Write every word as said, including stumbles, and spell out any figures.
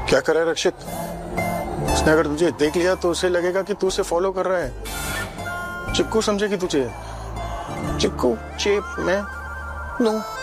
क्या कर रहा है रक्षित? उसने अगर तुझे देख लिया तो उसे लगेगा कि तू उसे फॉलो कर रहा है। चिक्कू समझेगी तुझे। चिक्कू चेप मैं नो